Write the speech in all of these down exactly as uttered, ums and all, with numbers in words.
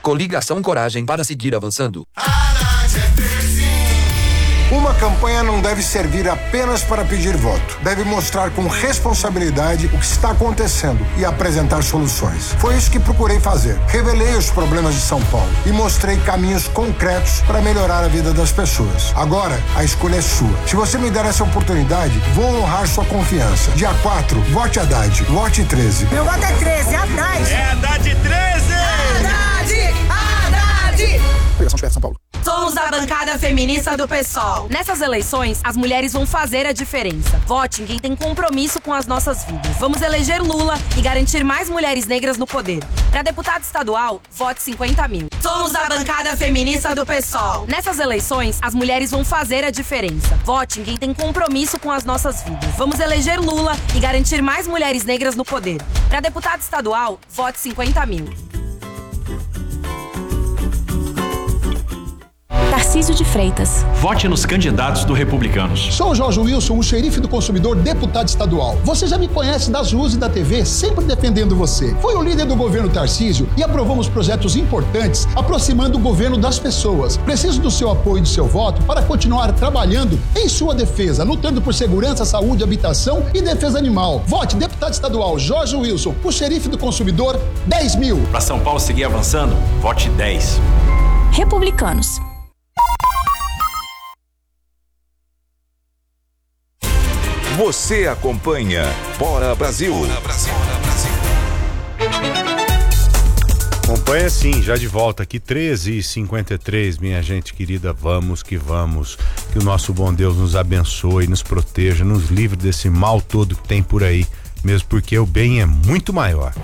Coligação Coragem para seguir avançando. Uma campanha não deve servir apenas para pedir voto. Deve mostrar com responsabilidade o que está acontecendo e apresentar soluções. Foi isso que procurei fazer. Revelei os problemas de São Paulo e mostrei caminhos concretos para melhorar a vida das pessoas. Agora, a escolha é sua. Se você me der essa oportunidade, vou honrar sua confiança. Dia quatro, vote Haddad. Vote treze. Meu voto é treze, Haddad. É Haddad treze! Haddad! Haddad! Federação de São Paulo. Somos a bancada feminista do PSOL. Nessas eleições, as mulheres vão fazer a diferença. Vote em quem tem compromisso com as nossas vidas. Vamos eleger Lula e garantir mais mulheres negras no poder. Para deputado estadual, vote cinquenta mil. Somos a bancada feminista do PSOL. Nessas eleições, as mulheres vão fazer a diferença. Vote em quem tem compromisso com as nossas vidas. Vamos eleger Lula e garantir mais mulheres negras no poder. Para deputado estadual, vote cinquenta mil. Tarcísio de Freitas. Vote nos candidatos do Republicanos. Sou o Jorge Wilson, o xerife do consumidor, deputado estadual. Você já me conhece das ruas e da T V, sempre defendendo você. Fui o líder do governo Tarcísio e aprovamos projetos importantes, aproximando o governo das pessoas. Preciso do seu apoio e do seu voto para continuar trabalhando em sua defesa, lutando por segurança, saúde, habitação e defesa animal. Vote deputado estadual Jorge Wilson, o xerife do consumidor, dez mil. Para São Paulo seguir avançando, vote dez. Republicanos. Você acompanha Bora Brasil. Bora Brasil. Acompanha sim, já de volta aqui, treze e cinquenta e três, minha gente querida, vamos que vamos, que o nosso bom Deus nos abençoe, nos proteja, nos livre desse mal todo que tem por aí, mesmo porque o bem é muito maior.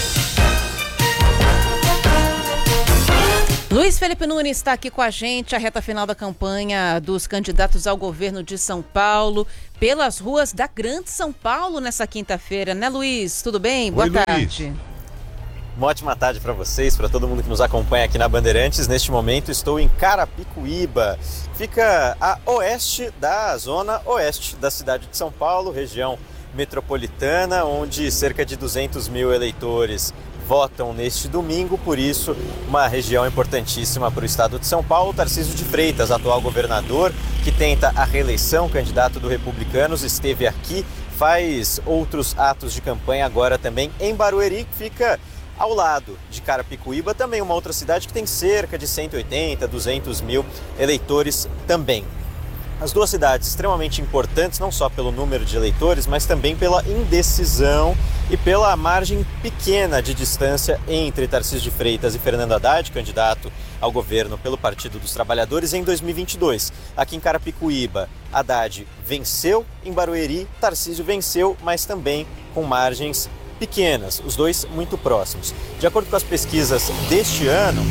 Luiz Felipe Nunes está aqui com a gente, a reta final da campanha dos candidatos ao governo de São Paulo, pelas ruas da Grande São Paulo nessa quinta-feira, né, Luiz? Tudo bem? Boa Oi, tarde. Luiz. Uma ótima tarde para vocês, para todo mundo que nos acompanha aqui na Bandeirantes. Neste momento estou em Carapicuíba, fica a oeste da zona oeste da cidade de São Paulo, região metropolitana, onde cerca de duzentos mil eleitores votam neste domingo, por isso uma região importantíssima para o estado de São Paulo. Tarcísio de Freitas, atual governador, que tenta a reeleição, candidato do Republicanos, esteve aqui, faz outros atos de campanha agora também em Barueri, que fica ao lado de Carapicuíba, também uma outra cidade que tem cerca de cento e oitenta, duzentos mil eleitores também. As duas cidades extremamente importantes, não só pelo número de eleitores, mas também pela indecisão e pela margem pequena de distância entre Tarcísio de Freitas e Fernando Haddad, candidato ao governo pelo Partido dos Trabalhadores em dois mil e vinte e dois. Aqui em Carapicuíba, Haddad venceu, em Barueri, Tarcísio venceu, mas também com margens pequenas, os dois muito próximos. De acordo com as pesquisas deste ano,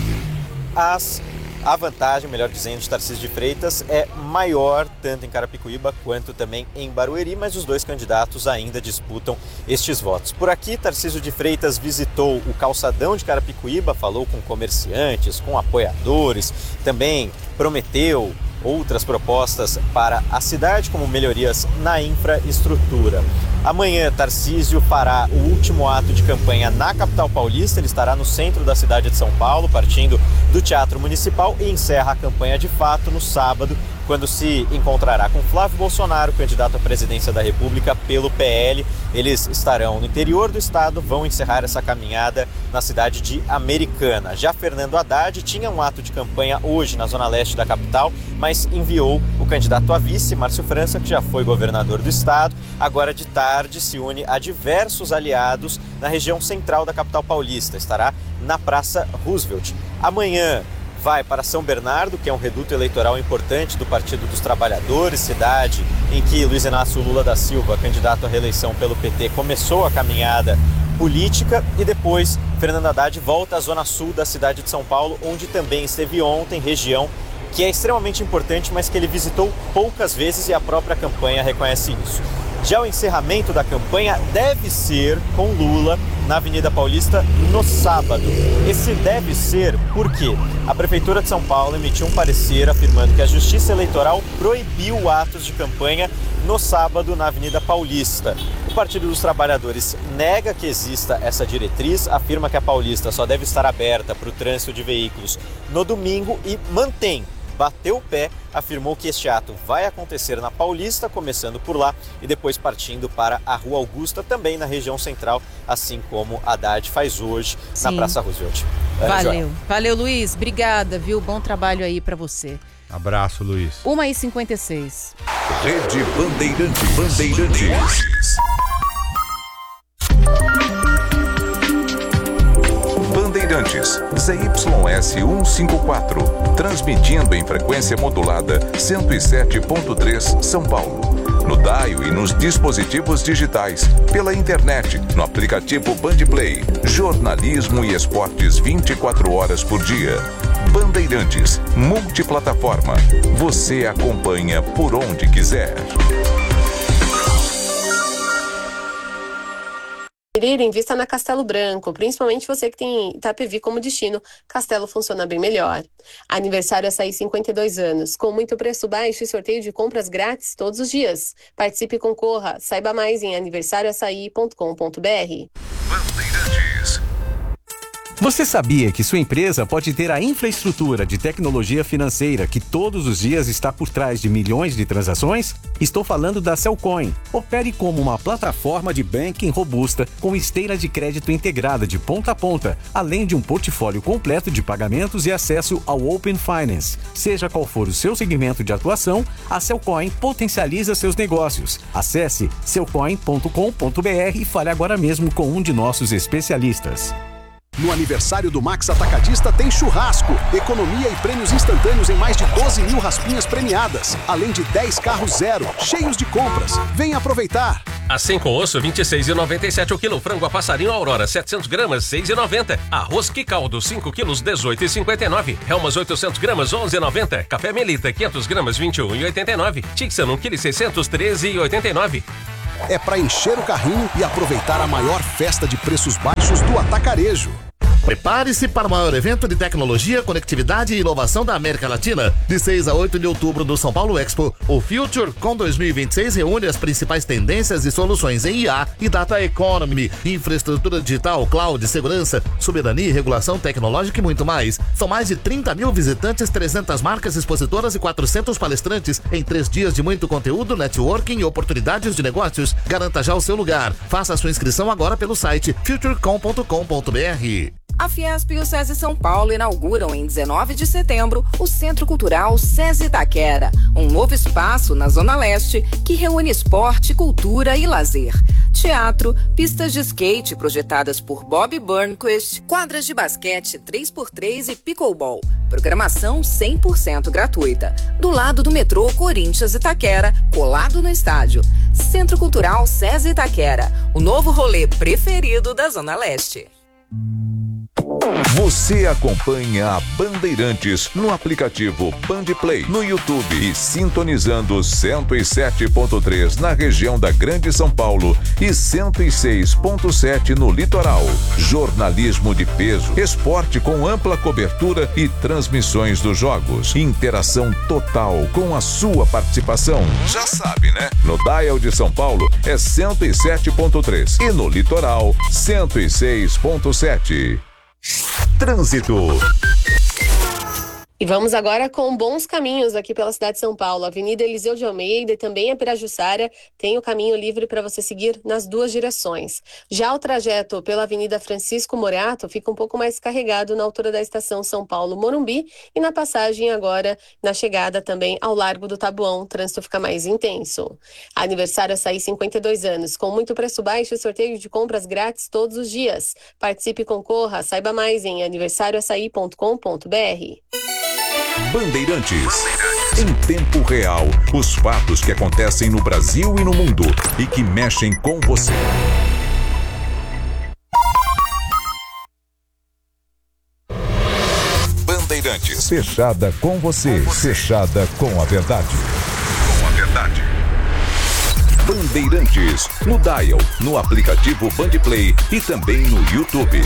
as... a vantagem, melhor dizendo, de Tarcísio de Freitas é maior tanto em Carapicuíba quanto também em Barueri, mas os dois candidatos ainda disputam estes votos. Por aqui, Tarcísio de Freitas visitou o calçadão de Carapicuíba, falou com comerciantes, com apoiadores, também prometeu outras propostas para a cidade, como melhorias na infraestrutura. Amanhã, Tarcísio fará o último ato de campanha na capital paulista. Ele estará no centro da cidade de São Paulo, partindo do Teatro Municipal, e encerra a campanha de fato no sábado, quando se encontrará com Flávio Bolsonaro, candidato à presidência da República pelo P L. Eles estarão no interior do estado, vão encerrar essa caminhada na cidade de Americana. Já Fernando Haddad tinha um ato de campanha hoje na zona leste da capital, mas enviou o candidato a vice, Márcio França, que já foi governador do estado. Agora de tarde se une a diversos aliados na região central da capital paulista. Estará na Praça Roosevelt. Amanhã vai para São Bernardo, que é um reduto eleitoral importante do Partido dos Trabalhadores, cidade em que Luiz Inácio Lula da Silva, candidato à reeleição pelo P T, começou a caminhada política, e depois Fernando Haddad volta à zona sul da cidade de São Paulo, onde também esteve ontem, região que é extremamente importante, mas que ele visitou poucas vezes, e a própria campanha reconhece isso. Já o encerramento da campanha deve ser com Lula na Avenida Paulista no sábado. Esse deve ser porque a Prefeitura de São Paulo emitiu um parecer afirmando que a Justiça Eleitoral proibiu atos de campanha no sábado na Avenida Paulista. O Partido dos Trabalhadores nega que exista essa diretriz, afirma que a Paulista só deve estar aberta para o trânsito de veículos no domingo e mantém, bateu o pé, afirmou que este ato vai acontecer na Paulista, começando por lá e depois partindo para a Rua Augusta, também na região central, assim como a Haddad faz hoje Sim. na Praça Roosevelt. Valeu, valeu Luiz, obrigada, viu? Bom trabalho aí para você. Abraço, Luiz. uma e cinquenta e seis. Rede Bandeirantes. Bandeirantes. Bandeirantes, Z Y S cento e cinquenta e quatro, transmitindo em frequência modulada cento e sete ponto três São Paulo. No dial e nos dispositivos digitais, pela internet, no aplicativo Bandplay, jornalismo e esportes vinte e quatro horas por dia. Bandeirantes, multiplataforma. Você acompanha por onde quiser. Invista na Castelo Branco, principalmente você que tem Itapevi como destino. Castelo funciona bem melhor. Aniversário Açaí cinquenta e dois anos, com muito preço baixo e sorteio de compras grátis todos os dias. Participe e concorra. Saiba mais em aniversário açaí ponto com ponto b r. Bandeirantes. Você sabia que sua empresa pode ter a infraestrutura de tecnologia financeira que todos os dias está por trás de milhões de transações? Estou falando da Cellcoin. Opere como uma plataforma de banking robusta com esteira de crédito integrada de ponta a ponta, além de um portfólio completo de pagamentos e acesso ao Open Finance. Seja qual for o seu segmento de atuação, a Cellcoin potencializa seus negócios. Acesse cellcoin ponto com ponto b r e fale agora mesmo com um de nossos especialistas. No aniversário do Max Atacadista tem churrasco, economia e prêmios instantâneos em mais de doze mil raspinhas premiadas, além de dez carros zero, cheios de compras. Venha aproveitar! Assim com osso, vinte e seis reais e noventa e sete o quilo. Frango a passarinho Aurora, setecentos gramas, seis reais e noventa. Arroz que caldo, cinco quilos, dezoito reais e cinquenta e nove. Helmas oitocentos gramas, onze reais e noventa. Café Melita, quinhentos gramas, vinte e um reais e oitenta e nove. Tixan, um quilo e seiscentos, treze reais e oitenta e nove. É para encher o carrinho e aproveitar a maior festa de preços baixos do atacarejo. Prepare-se para o maior evento de tecnologia, conectividade e inovação da América Latina. De seis a oito de outubro no São Paulo Expo, o FutureCon dois mil e vinte e seis reúne as principais tendências e soluções em I A e Data Economy, infraestrutura digital, cloud, segurança, soberania e regulação tecnológica e muito mais. São mais de trinta mil visitantes, trezentas marcas expositoras e quatrocentos palestrantes em três dias de muito conteúdo, networking e oportunidades de negócios. Garanta já o seu lugar. Faça a sua inscrição agora pelo site futurecom ponto com ponto b r. A Fiesp e o SESI São Paulo inauguram em dezenove de setembro o Centro Cultural SESI Itaquera, um novo espaço na Zona Leste que reúne esporte, cultura e lazer. Teatro, pistas de skate projetadas por Bob Burnquist, quadras de basquete três por três e pickleball. Programação cem por cento gratuita. Do lado do metrô Corinthians Itaquera, colado no estádio. Centro Cultural SESI Itaquera, o novo rolê preferido da Zona Leste. Você acompanha a Bandeirantes no aplicativo Bandplay, no YouTube e sintonizando cento e sete ponto três na região da Grande São Paulo e cento e seis ponto sete no litoral. Jornalismo de peso, esporte com ampla cobertura e transmissões dos jogos. Interação total com a sua participação. Já sabe, né? No dial de São Paulo é cento e sete ponto três e no litoral cento e seis ponto sete. Trânsito. E vamos agora com bons caminhos aqui pela cidade de São Paulo. Avenida Eliseu de Almeida e também a Pirajussara tem o caminho livre para você seguir nas duas direções. Já o trajeto pela Avenida Francisco Morato fica um pouco mais carregado na altura da estação São Paulo-Morumbi e na passagem agora na chegada também ao Largo do Taboão, o trânsito fica mais intenso. Aniversário Açaí cinquenta e dois anos, com muito preço baixo e sorteio de compras grátis todos os dias. Participe e concorra, saiba mais em aniversário açaí ponto com ponto b r. Bandeirantes. Em tempo real, os fatos que acontecem no Brasil e no mundo e que mexem com você. Bandeirantes. Fechada com você. Fechada com a verdade. Com a verdade. Bandeirantes. No dial, no aplicativo Bandplay e também no YouTube.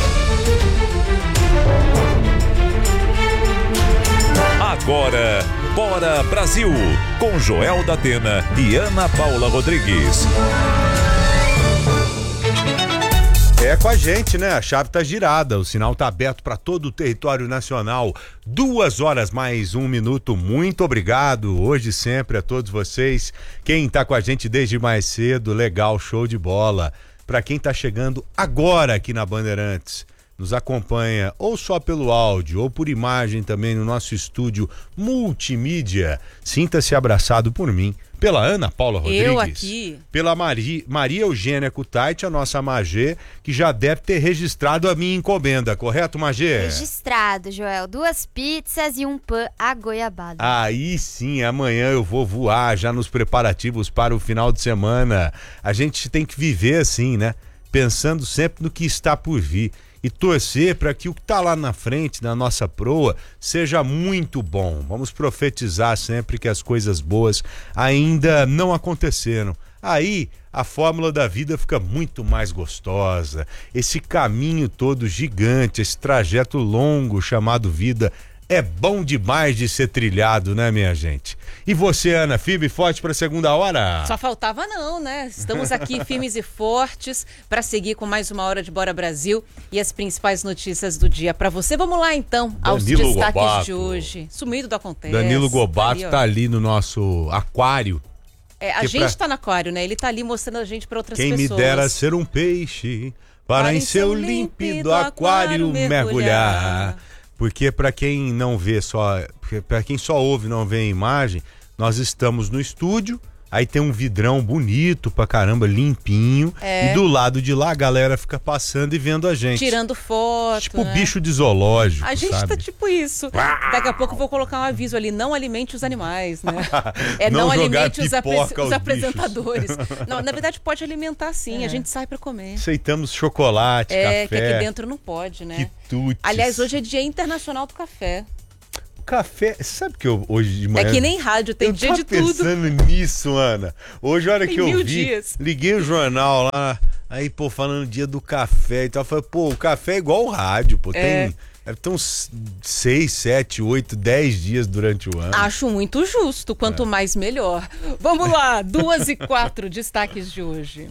Agora, Bora Brasil, com Joel da Atena e Ana Paula Rodrigues. É com a gente, né? A chave tá girada, o sinal tá aberto para todo o território nacional. Duas horas mais um minuto. Muito obrigado, hoje e sempre, a todos vocês. Quem tá com a gente desde mais cedo, legal, show de bola. Para quem tá chegando agora aqui na Bandeirantes, nos acompanha ou só pelo áudio ou por imagem também no nosso estúdio multimídia, sinta-se abraçado por mim, pela Ana Paula Rodrigues, eu aqui, pela Maria, Maria Eugênia Kutaiti, a nossa Magê, que já deve ter registrado a minha encomenda, correto, Magê? Registrado, Joel. Duas pizzas e um pão agoiabado. Aí sim, amanhã eu vou voar já nos preparativos para o final de semana. A gente tem que viver assim, né? Pensando sempre no que está por vir. E torcer para que o que está lá na frente, na nossa proa, seja muito bom. Vamos profetizar sempre que as coisas boas ainda não aconteceram. Aí a fórmula da vida fica muito mais gostosa. Esse caminho todo gigante, esse trajeto longo chamado vida, é bom demais de ser trilhado, né, minha gente? E você, Ana, firme e forte para a segunda hora? Só faltava não, né? Estamos aqui firmes e fortes para seguir com mais uma hora de Bora Brasil e as principais notícias do dia para você. Vamos lá, então, aos Danilo destaques Gobato. de hoje. Sumido do Acontece. Danilo Gobato tá ali, tá ali no nosso aquário. É, a que gente pra... tá no aquário, né? Ele tá ali mostrando a gente para outras Quem pessoas. me dera ser um peixe para em seu límpido aquário mergulhar. mergulhar. Porque para quem não vê só, para quem só ouve e não vê a imagem, nós estamos no estúdio, aí tem um vidrão bonito pra caramba, limpinho, é. E do lado de lá a galera fica passando e vendo a gente. Tirando foto, Tipo né? bicho de zoológico, A gente sabe? tá tipo isso. Daqui a pouco eu vou colocar um aviso ali, não alimente os animais, né? É, não não jogar alimente os, apre pipoca aos os apresentadores. Não, na verdade pode alimentar sim, É. a gente sai pra comer. Aceitamos chocolate, É, café. que aqui dentro não pode, né? Quitutes. Aliás, hoje é Dia Internacional do Café. Café, sabe que eu hoje de manhã... É que nem rádio, tem eu dia tava de tudo. pensando nisso, Ana. Hoje, a hora Tem que eu mil vi, dias. liguei o jornal lá, aí, pô, falando dia do café e tal, eu falei, pô, o café é igual o rádio, pô, É. tem... Deve ter uns seis, sete, oito, dez dias durante o ano. Acho muito justo, quanto É. mais melhor. Vamos lá, duas e quatro destaques de hoje.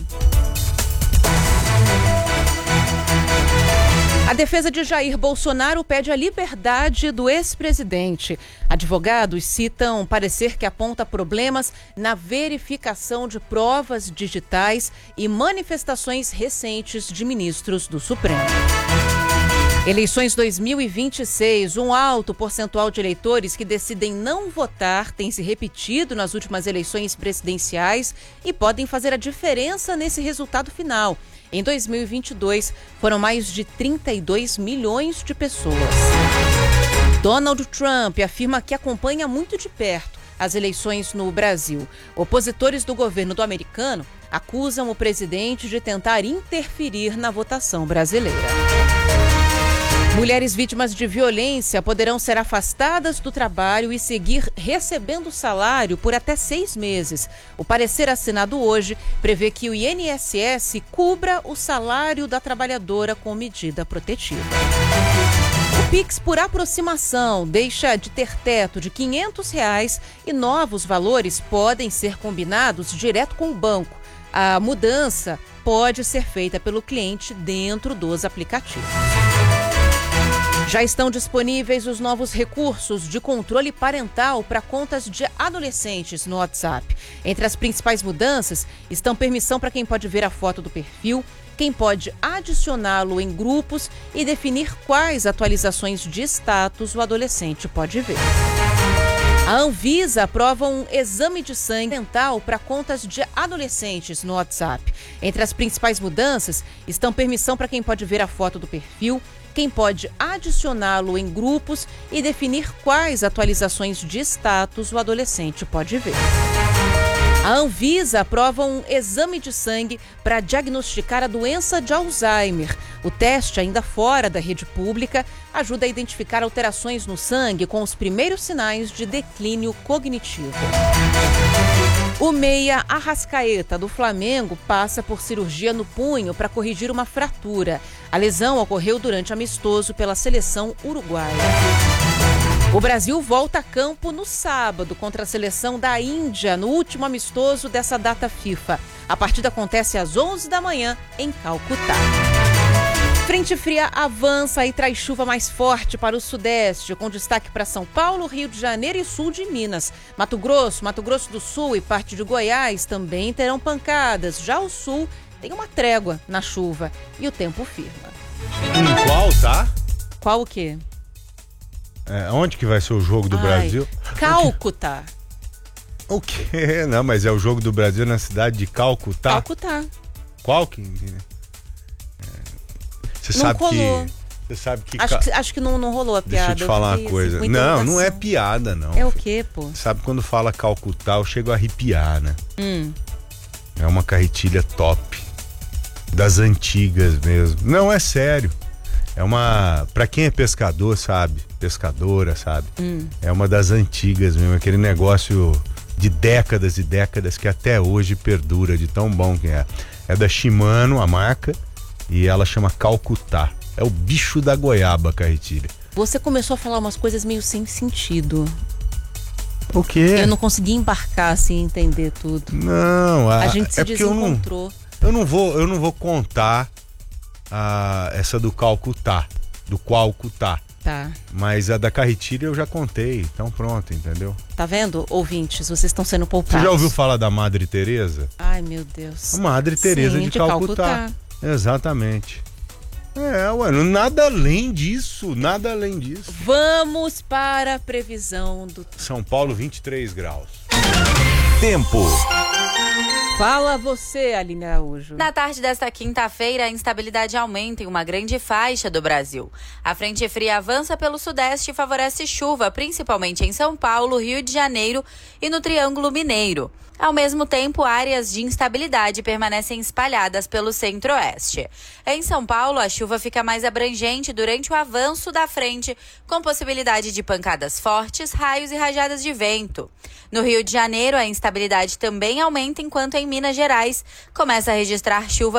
A defesa de Jair Bolsonaro pede a liberdade do ex-presidente. Advogados citam parecer que aponta problemas na verificação de provas digitais e manifestações recentes de ministros do Supremo. Eleições dois mil e vinte e seis, um alto percentual de eleitores que decidem não votar tem se repetido nas últimas eleições presidenciais e podem fazer a diferença nesse resultado final. Em dois mil e vinte e dois, foram mais de trinta e dois milhões de pessoas. Donald Trump afirma que acompanha muito de perto as eleições no Brasil. Opositores do governo do americano acusam o presidente de tentar interferir na votação brasileira. Mulheres vítimas de violência poderão ser afastadas do trabalho e seguir recebendo salário por até seis meses. O parecer assinado hoje prevê que o I N S S cubra o salário da trabalhadora com medida protetiva. O Pix por aproximação deixa de ter teto de quinhentos reais e novos valores podem ser combinados direto com o banco. A mudança pode ser feita pelo cliente dentro dos aplicativos. Já estão disponíveis os novos recursos de controle parental para contas de adolescentes no WhatsApp. Entre as principais mudanças estão permissão para quem pode ver a foto do perfil, quem pode adicioná-lo em grupos e definir quais atualizações de status o adolescente pode ver. A Anvisa aprova um exame de sangue mental para contas de adolescentes no WhatsApp. Entre as principais mudanças estão permissão para quem pode ver a foto do perfil, quem pode adicioná-lo em grupos e definir quais atualizações de status o adolescente pode ver. A Anvisa aprova um exame de sangue para diagnosticar a doença de Alzheimer. O teste, ainda fora da rede pública, ajuda a identificar alterações no sangue com os primeiros sinais de declínio cognitivo. O meia Arrascaeta, do Flamengo, passa por cirurgia no punho para corrigir uma fratura. A lesão ocorreu durante amistoso pela seleção uruguaia. O Brasil volta a campo no sábado contra a seleção da Índia, no último amistoso dessa data FIFA. A partida acontece às onze da manhã em Calcutá. Frente fria avança e traz chuva mais forte para o sudeste, com destaque para São Paulo, Rio de Janeiro e sul de Minas. Mato Grosso, Mato Grosso do Sul e parte de Goiás também terão pancadas. Já o sul tem uma trégua na chuva e o tempo firma. Em qual, tá? Qual o quê? É, onde que vai ser o jogo do Ai, Brasil? Calcutá. O quê? Não, mas é o jogo do Brasil na cidade de Calcutá? Calcutá. Qual que... Você Não sabe colou. que... Você sabe que... Acho que, acho que não, não rolou a piada. Deixa eu te falar uma coisa. Não, não é piada, não. É o quê, pô? Sabe quando fala Calcutá, eu chego a arrepiar, né? Hum. É uma carretilha top. Das antigas mesmo. Não, é sério. É uma... Pra quem é pescador, sabe? Pescadora, sabe? Hum. É uma das antigas mesmo. Aquele negócio de décadas e décadas que até hoje perdura, de tão bom que é. É da Shimano, a marca, e ela chama Calcutá. É o bicho da goiaba, carretilha. Você começou a falar umas coisas meio sem sentido. O quê? Eu não consegui embarcar assim, entender tudo. Não, a, a gente se é desencontrou. Eu não, eu não vou, eu não vou contar a, essa do Calcutá, do Calcutá. Tá. Mas a da carretilha eu já contei, então pronto, entendeu? Tá vendo, ouvintes? Vocês estão sendo poupados. Você já ouviu falar da Madre Teresa? Ai, meu Deus. A Madre Teresa Sim, de, de Calcutá. Calcutá. Exatamente. É, ué, nada além disso, nada além disso. Vamos para a previsão do... São Paulo, vinte e três graus. Tempo. Fala você, Aline Araújo. Na tarde desta quinta-feira, a instabilidade aumenta em uma grande faixa do Brasil. A frente fria avança pelo sudeste e favorece chuva, principalmente em São Paulo, Rio de Janeiro e no Triângulo Mineiro. Ao mesmo tempo, áreas de instabilidade permanecem espalhadas pelo centro-oeste. Em São Paulo, a chuva fica mais abrangente durante o avanço da frente, com possibilidade de pancadas fortes, raios e rajadas de vento. No Rio de Janeiro, a instabilidade também aumenta, enquanto em Minas Gerais começa a registrar chuva